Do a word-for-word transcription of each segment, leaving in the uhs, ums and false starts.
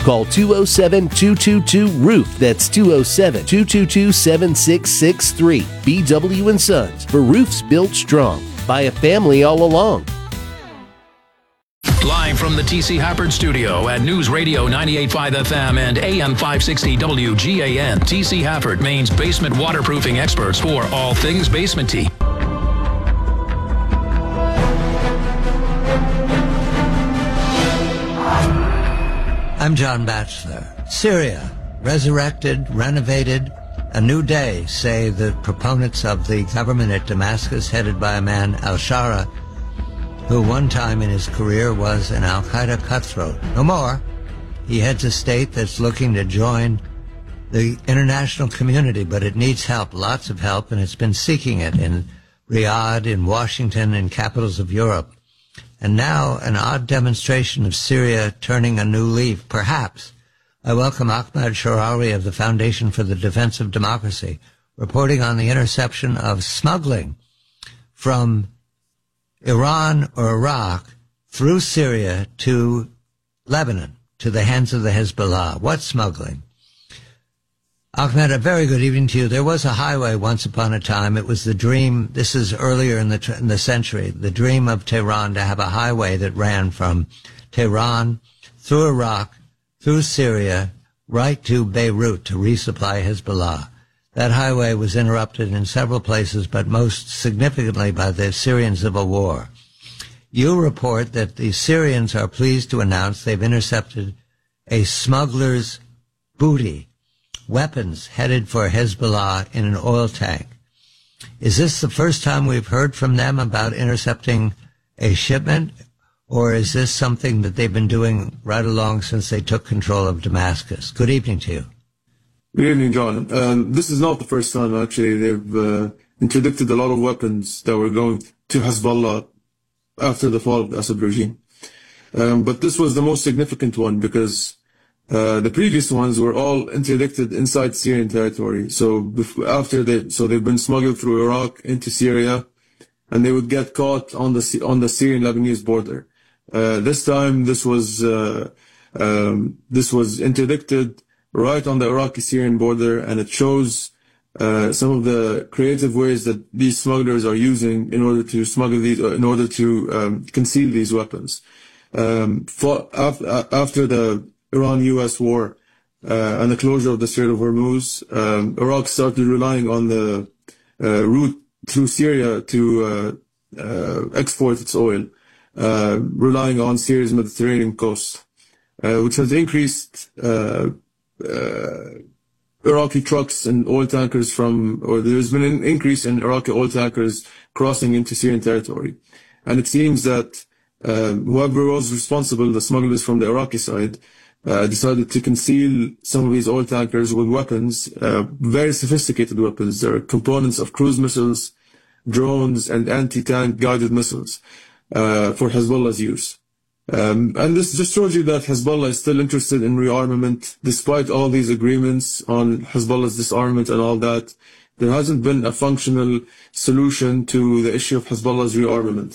Call two oh seven, two two two, roof. That's two oh seven, two two two, seven six six three. B W and Sons, for roofs built strong by a family all along. Live from the T C Hafford Studio at News Radio ninety-eight point five F M and A M five sixty W G A N. T C Hafford, Maine's basement waterproofing experts for all things basementy. I'm John Batchelor. Syria, resurrected, renovated, a new day, say the proponents of the government at Damascus, headed by a man, al-Shara, who one time in his career was an al-Qaeda cutthroat. No more. He heads a state that's looking to join the international community, but it needs help, lots of help, and it's been seeking it in Riyadh, in Washington, in capitals of Europe. And now an odd demonstration of Syria turning a new leaf, perhaps. I welcome Ahmad Sharawi of the Foundation for the Defense of Democracy, reporting on the interception of smuggling from Iran or Iraq through Syria to Lebanon, to the hands of the Hezbollah. What smuggling? Ahmed, a very good evening to you. There was a highway once upon a time. It was the dream, this is earlier in the, in the century, the dream of Tehran to have a highway that ran from Tehran through Iraq, through Syria, right to Beirut to resupply Hezbollah. That highway was interrupted in several places, but most significantly by the Syrian civil war. You report that the Syrians are pleased to announce they've intercepted a smuggler's booty, weapons headed for Hezbollah in an oil tank. Is this the first time we've heard from them about intercepting a shipment, or is this something that they've been doing right along since they took control of Damascus? Good evening to you. Good evening, John. Um, this is not the first time, actually. They've uh, interdicted a lot of weapons that were going to Hezbollah after the fall of the Assad regime. Um, but this was the most significant one because Uh, the previous ones were all interdicted inside Syrian territory. So bef- after they, so they've been smuggled through Iraq into Syria, and they would get caught on the on the Syrian-Lebanese border. Uh, this time, this was uh, um, this was interdicted right on the Iraqi-Syrian border, and it shows uh, some of the creative ways that these smugglers are using in order to smuggle these, in order to um, conceal these weapons. Um, for, after, after the Iran-U S war uh, and the closure of the Strait of Hormuz, um, Iraq started relying on the uh, route through Syria to uh, uh, export its oil, uh, relying on Syria's Mediterranean coast, uh, which has increased uh, uh, Iraqi trucks and oil tankers from, or there's been an increase in Iraqi oil tankers crossing into Syrian territory. And it seems that uh, whoever was responsible, the smugglers from the Iraqi side, Uh, decided to conceal some of these oil tankers with weapons, uh, very sophisticated weapons. There are components of cruise missiles, drones, and anti-tank guided missiles uh, for Hezbollah's use. Um, and this just shows you that Hezbollah is still interested in rearmament, despite all these agreements on Hezbollah's disarmament and all that. There hasn't been a functional solution to the issue of Hezbollah's rearmament.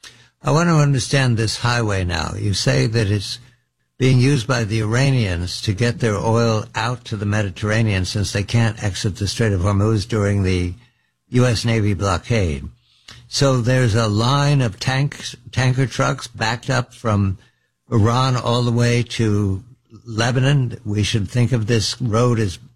I want to understand this highway now. You say that it's being used by the Iranians to get their oil out to the Mediterranean since they can't exit the Strait of Hormuz during the U S Navy blockade. So there's a line of tanks, tanker trucks backed up from Iran all the way to Lebanon. We should think of this road as